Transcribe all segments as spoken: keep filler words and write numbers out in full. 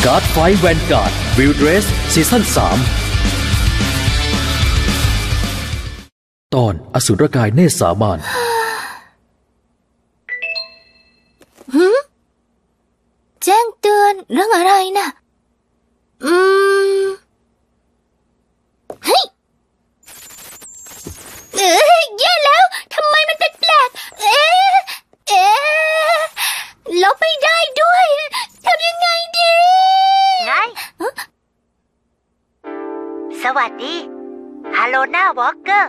การ์ดไฟท์แวนการ์ดวิลเดรสซีซั่นสามตอนอสูรกายเนตรสาบานหืมแจ้งเตือนเรื่องอะไรนะอืมเฮ้ยเอ๊ะแย่แล้วทำไมมันแปลกๆเอ๊ะเอ๊ะลบไม่ได้ด้วยทำยังไงดีไงสวัสดีฮัลโลหน้าวอล์กเกอร์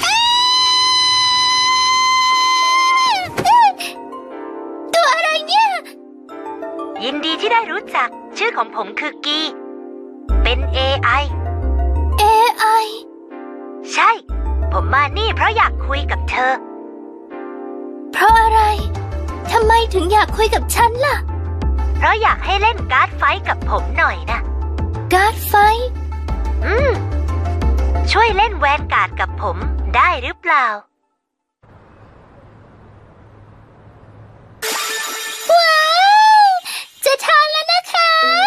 ตัวอะไรเนี่ยยินดีที่ได้รู้จักชื่อของผมคือกีเป็น เอ ไอเอ ไอใช่ผมมานี่เพราะอยากคุยกับเธอเพราะอะไรทำไมถึงอยากคุยกับฉันล่ะเพราะอยากให้เล่นการ์ดไฟท์กับผมหน่อยนะการ์ดไฟท์อืมช่วยเล่นแวนการ์ดกับผมได้หรือเปล่าว้าวจะทานแล้วนะคะ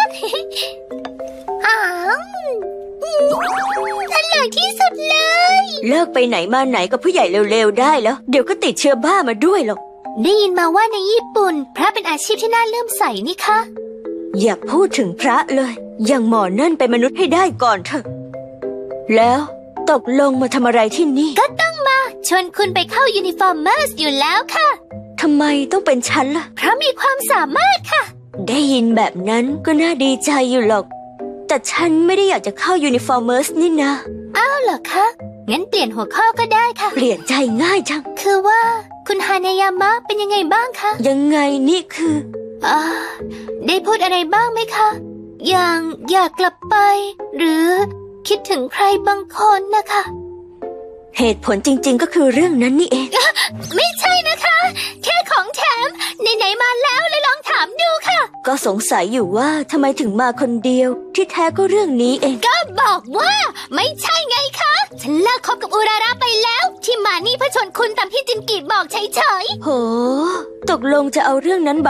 อ้าวอร่อยที่สุดเลยเลิกไปไหนมาไหนกับผู้ใหญ่เร็วๆได้แล้วเดี๋ยวก็ติดเชื้อบ้ามาด้วยหรอกได้ยินมาว่าในญี่ปุ่นพระเป็นอาชีพที่น่าเลื่อมใสนี่คะอย่าพูดถึงพระเลยอย่างหมอนั่นเป็นมนุษย์ให้ได้ก่อนเถอะแล้วตกลงมาทำอะไรที่นี่ก็ต้องมาชวนคุณไปเข้ายูนิฟอร์มเมอร์สอยู่แล้วค่ะทำไมต้องเป็นฉันล่ะเพราะมีความสามารถค่ะได้ยินแบบนั้นก็น่าดีใจอยู่หรอกแต่ฉันไม่ได้อยากจะเข้ายูนิฟอร์มเมอร์สนี่นะอ้าวเหรอคะงั้นเปลี่ยนหัวข้อก็ได้ค่ะเปลี่ยนใจง่ายจังคือว่าคุณฮาเนยามะเป็นยังไงบ้างคะยังไงนี่คืออ่าได้พูดอะไรบ้างไหมคะอย่างอยากกลับไปหรือคิดถึงใครบางคนนะคะเหตุผลจริงๆก็คือเรื่องนั้นนี่เองไม่ใช่นะคะแค่ของแถมไหนๆมาแล้วเลยลองถามดูค่ะก็สงสัยอยู่ว่าทำไมถึงมาคนเดียวที่แท้ก็เรื่องนี้เองก็บอกว่าไม่ใช่ไงคะฉันเลิกคบกับอุราระไปแล้วที่มานี่เพื่อชวนคุณตามที่จินกิบอกเฉยๆโหตกลงจะเอาเรื่องนั้น